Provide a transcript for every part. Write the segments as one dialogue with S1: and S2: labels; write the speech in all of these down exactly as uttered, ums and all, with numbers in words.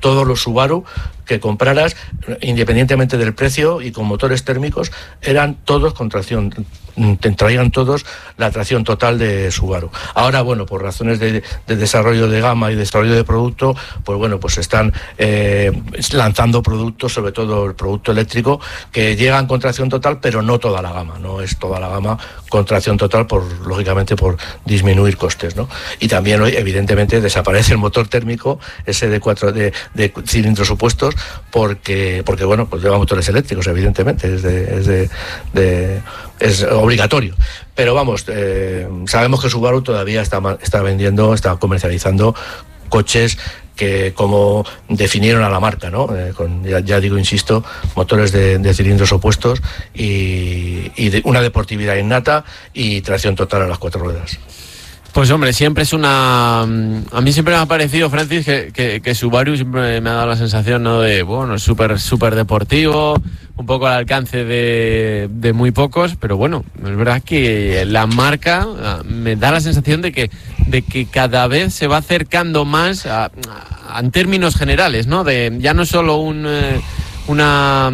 S1: todos los Subaru que compraras, independientemente del precio y con motores térmicos, eran todos con tracción, te traían todos la tracción total de Subaru. Ahora, bueno, por razones de, de desarrollo de gama y desarrollo de producto, pues bueno, pues están eh, lanzando productos, sobre todo el producto eléctrico, que llegan con tracción total, pero no toda la gama, no es toda la gama con tracción total, por lógicamente por disminuir costes, ¿no? Y también hoy, evidentemente, desaparece el motor térmico, ese de cuatro de, de cilindros opuestos, porque, porque bueno, pues lleva motores eléctricos, evidentemente, es de, es de, de es obligatorio. Pero vamos, eh, sabemos que Subaru todavía está, está vendiendo, está comercializando coches que como definieron a la marca, ¿no? Eh, con, ya, ya digo, insisto, motores de, de cilindros opuestos y, y de una deportividad innata y tracción total a las cuatro ruedas.
S2: Pues hombre, siempre es una... A mí siempre me ha parecido, Francis, que, que, que Subaru siempre me ha dado la sensación, ¿no?, de, bueno, súper súper deportivo, un poco al alcance de, de muy pocos, pero bueno, es verdad que la marca me da la sensación de que, de que cada vez se va acercando más a, a, en términos generales, ¿no? De ya no solo un... Eh, una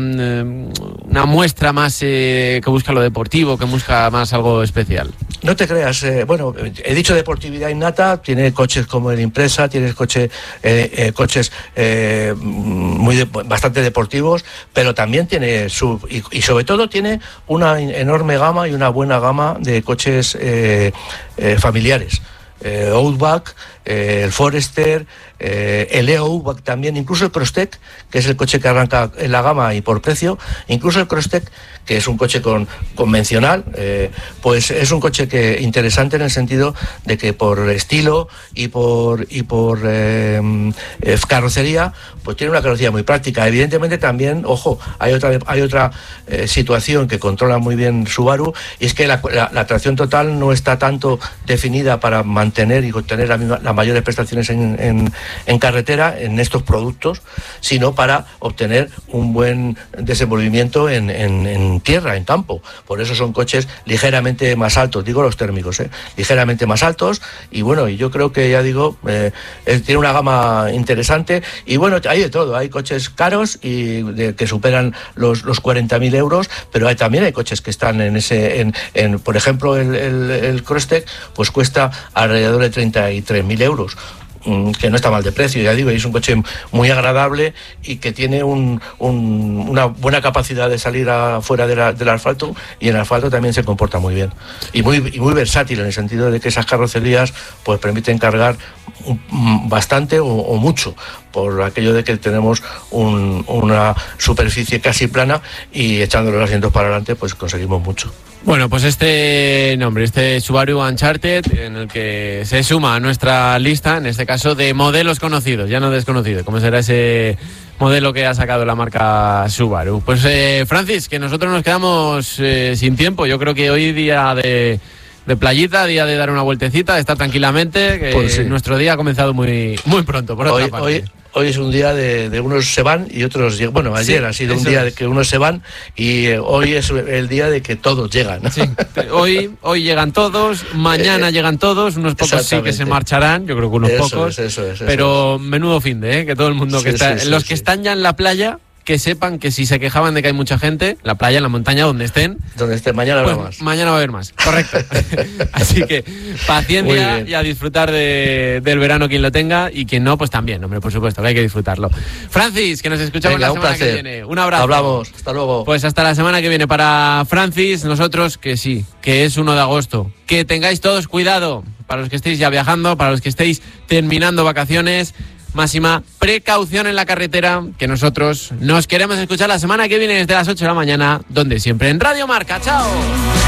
S2: una muestra más eh, que busca lo deportivo, que busca más algo especial.
S1: No te creas, eh, bueno, he dicho deportividad innata, tiene coches como el Impreza, tiene coche, eh, eh, coches eh, muy de, bastante deportivos, pero también tiene su, y, y sobre todo tiene una enorme gama y una buena gama de coches eh, eh, familiares. Eh, Outback, eh, el Forester, eh, el E O Outback también, incluso el Crosstech, que es el coche que arranca en la gama y por precio, incluso el Crosstech, que es un coche con, convencional, eh, pues es un coche que interesante en el sentido de que por estilo y por y por eh, eh, carrocería, pues tiene una carrocería muy práctica. Evidentemente también, ojo, hay otra hay otra eh, situación que controla muy bien Subaru, y es que la, la, la tracción total no está tanto definida para mantener y obtener la misma, las mayores prestaciones en, en, en carretera en estos productos, sino para obtener un buen desenvolvimiento en, en, en tierra, en campo. Por eso son coches ligeramente más altos, digo los térmicos, ¿eh? ligeramente más altos, y bueno, y yo creo que, ya digo, eh, tiene una gama interesante, y bueno, hay de todo, hay coches caros y de, que superan los, los cuarenta mil euros, pero hay, también hay coches que están en ese, en, en por ejemplo, el, el, el Crosstech, pues cuesta alrededor de treinta y tres mil euros, que no está mal de precio, ya digo, y es un coche muy agradable y que tiene un, un, una buena capacidad de salir afuera de la, del asfalto, y en el asfalto también se comporta muy bien y muy, y muy versátil, en el sentido de que esas carrocerías pues permiten cargar bastante o, o mucho, por aquello de que tenemos un, una superficie casi plana, y echando los asientos para adelante pues conseguimos mucho.
S2: Bueno, pues este nombre, este Subaru Uncharted, en el que se suma a nuestra lista, en este caso, de modelos conocidos, ya no desconocidos, como será ese modelo que ha sacado la marca Subaru. Pues eh, Francis, que nosotros nos quedamos eh, sin tiempo. Yo creo que hoy día de, de playita, día de dar una vueltecita, de estar tranquilamente, que pues sí, nuestro día ha comenzado muy, muy pronto, por otra
S1: hoy,
S2: parte.
S1: Hoy... Hoy es un día de, de unos se van y otros llegan. Bueno, ayer sí, ha sido un día es. de que unos se van, y eh, hoy es el día de que todos llegan, ¿no?
S2: Sí. Hoy, hoy llegan todos, mañana eh, llegan todos, unos pocos sí que se marcharán, yo creo que unos
S1: eso
S2: pocos,
S1: es, eso es, eso
S2: pero
S1: es.
S2: Menudo fin de, ¿eh? Que todo el mundo
S1: sí,
S2: que está,
S1: sí, sí,
S2: los
S1: sí.
S2: que están ya en la playa, que sepan que si se quejaban de que hay mucha gente, la playa, en la montaña, donde estén,
S1: donde estén, mañana
S2: pues
S1: habrá más.
S2: Mañana va a haber más, correcto. Así que paciencia y a disfrutar de, del verano quien lo tenga, y quien no, pues también, hombre, por supuesto, que hay que disfrutarlo. Francis, que nos escuchamos
S1: Venga,
S2: la semana que viene. Un abrazo.
S1: Hablamos, hasta luego.
S2: Pues hasta la semana que viene para Francis, nosotros que sí, que es uno de agosto. Que tengáis todos cuidado, para los que estéis ya viajando, para los que estéis terminando vacaciones. Máxima precaución en la carretera, que nosotros nos queremos escuchar la semana que viene desde las ocho de la mañana, donde siempre, en Radio Marca. ¡Chao!